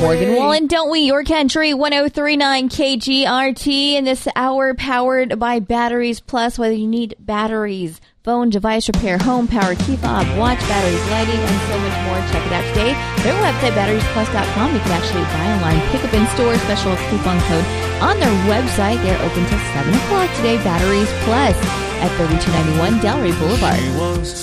Morgan Wallen, don't we? Your country, 1039 KGRT. In this hour, powered by Batteries Plus. Whether you need batteries, phone, device repair, home power, key fob, watch, batteries, lighting, and so much more. Check it out today. Their website, batteriesplus.com. You can actually buy online, pick up in store, special coupon code on their website. They're open till 7 o'clock today. Batteries Plus at 3291 Delray Boulevard.